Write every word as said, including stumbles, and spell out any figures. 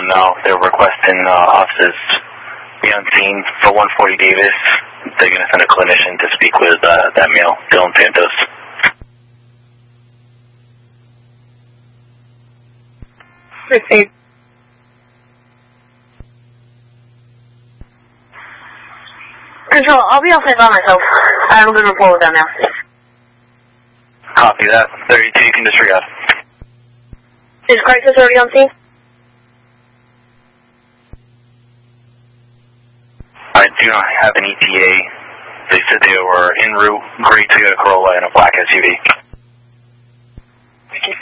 know. They're requesting uh, officers be on scene for one forty Davis. They're going to send a clinician to speak with uh, that male, Dylan Santos. Received. Control, I'll be outside by myself. I have a good rapport with them now. Copy that. thirty-two, you can disregard. Is crisis already on scene? I do not have an E T A. They said they were en route, gray Toyota Corolla, and a black S U V.